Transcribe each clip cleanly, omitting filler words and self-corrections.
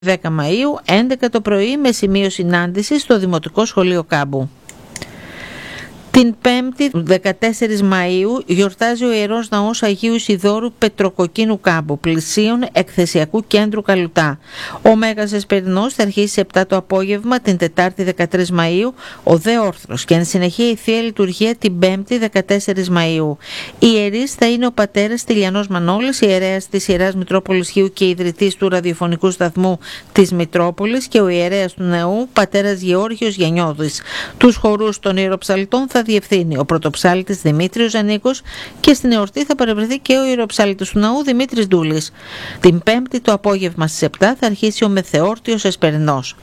10 Μαΐου, 11 το πρωί, με σημείο συνάντηση στο Δημοτικό Σχολείο Κάμπου. Την 5η 14 Μαΐου γιορτάζει ο Ιερός Ναός Αγίου Ισιδώρου Πετροκοκκίνου Κάμπου, πλησίων εκθεσιακού κέντρου Καλουτά. Ο Μέγας Εσπερινός θα αρχίσει σε 7 το απόγευμα την Τετάρτη 13 Μαΐου, ο Δε Όρθρος, και εν συνεχεία η Θεία Λειτουργία την 5η 14 Μαΐου. Οι ιερείς θα είναι ο πατέρας Τηλιανός Μανώλης, ιερέας της Ιεράς Μητρόπολης Χίου και ιδρυτής του ραδιοφωνικού σταθμού της Μητρόπολης, και ο ιερέας του νεού, πατέρας Γεώργιος Γενιώδης. Τους χορούς των ιεροψαλτών θα διευθύνει ο πρωτοψάλτης Δημήτριος Ζανίκος, και στην εορτή θα παρευρεθεί και ο ιεροψάλτης του ναού Δημήτρης Ντούλης. Την 5η το απόγευμα στις 7 θα αρχίσει ο Μεθεόρτιος Εσπερινός.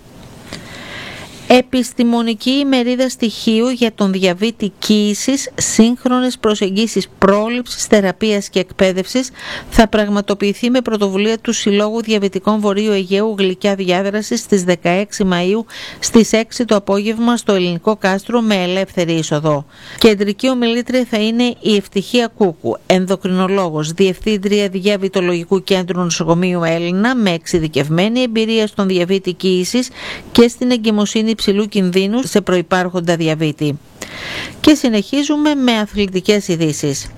Επιστημονική ημερίδα στοιχείου για τον διαβήτη κοίησης, σύγχρονες προσεγγίσεις πρόληψης, θεραπείας και εκπαίδευσης θα πραγματοποιηθεί με πρωτοβουλία του Συλλόγου Διαβητικών Βορείου Αιγαίου Γλυκιά Διάδραση στις 16 Μαΐου στις 6 το απόγευμα στο Ελληνικό Κάστρο με ελεύθερη είσοδο. Κεντρική ομιλήτρια θα είναι η Ευτυχία Κούκου, ενδοκρινολόγος, Διευθύντρια Διαβητολογικού Κέντρου Νοσοκομείου Έλληνα, με εξειδικευμένη εμπειρία στον διαβήτη κοίησης και στην εγκυμοσύνη υψηλού κινδύνου σε προϋπάρχοντα διαβήτη. Και συνεχίζουμε με αθλητικές ειδήσεις.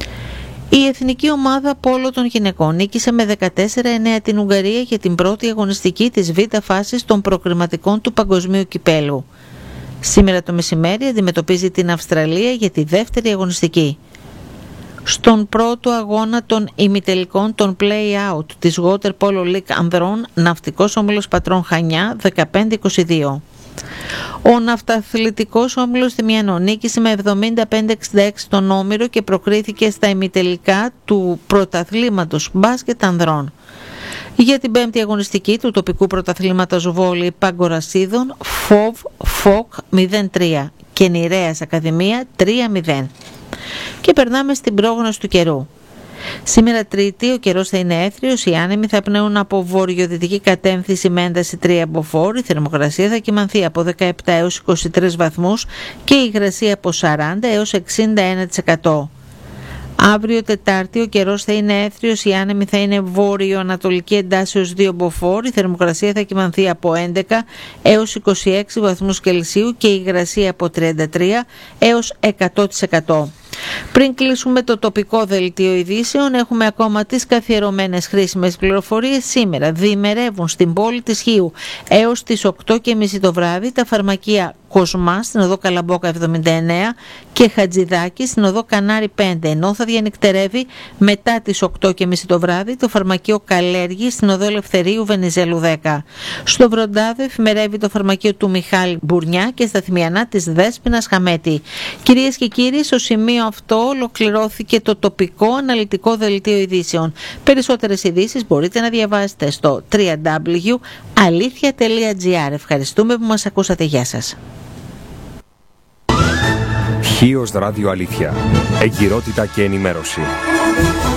Η εθνική ομάδα πόλο των γυναικών νίκησε με 14-9 την Ουγγαρία για την πρώτη αγωνιστική της β' φάσης των προκριματικών του Παγκοσμίου Κυπέλου. Σήμερα το μεσημέρι αντιμετωπίζει την Αυστραλία για τη δεύτερη αγωνιστική. Στον πρώτο αγώνα των ημιτελικών των play-out της Water Polo League ανδρών, Ναυτικός Όμιλος Πατρών Χανιά 15-22. Ο Ναυταθλητικός Όμιλος Θυμιανό νίκησε με 75-66 τον Όμηρο και προκρίθηκε στα ημιτελικά του πρωταθλήματος μπάσκετ ανδρών. Για την 5η αγωνιστική του τοπικού πρωταθλήματος βόλεϊ Παγκορασίδων, ΦΟΚ 0-3 και Νηρέας Ακαδημία 3-0. Και περνάμε στην πρόγνωση του καιρού. Σήμερα Τρίτη ο καιρός θα είναι έθριος, οι άνεμοι θα πνέουν από βορειοδυτική κατεύθυνση με ένταση 3 μποφόρ, η θερμοκρασία θα κυμανθεί από 17 έως 23 βαθμούς και η υγρασία από 40 έως 61%. Αύριο Τετάρτη ο καιρός θα είναι έθριος, οι άνεμοι θα είναι βόρειο-ανατολική εντάσεως 2 μποφόρ, η θερμοκρασία θα κυμανθεί από 11 έως 26 βαθμούς Κελσίου και η υγρασία από 33 έως 100%. Πριν κλείσουμε το τοπικό δελτίο ειδήσεων, έχουμε ακόμα τις καθιερωμένες χρήσιμες πληροφορίες. Σήμερα διημερεύουν στην πόλη της Χίου έως τις 8.30 το βράδυ τα φαρμακεία Κοσμά στην οδό Καλαμπόκα 79 και Χατζηδάκη στην οδό Κανάρι 5, ενώ θα διανυκτερεύει μετά τις 8.30 το βράδυ το φαρμακείο Καλέργη στην οδό Ελευθερίου Βενιζέλου 10. Στο Βροντάδο εφημερεύει το φαρμακείο του Μιχάλη Μπουρνιά και στα Θημιανά της Δέσποινας Χαμέτη. Κυρίες και κύριοι, στο σημείο αυτό ολοκληρώθηκε το τοπικό αναλυτικό δελτίο ειδήσεων. Περισσότερες ειδήσεις μπορείτε να διαβάσετε στο www.alithia.gr. Ευχαριστούμε που μας ακούσατε. Γεια σας. Χίος Ράδιο Αλήθεια. Εγκυρότητα και ενημέρωση.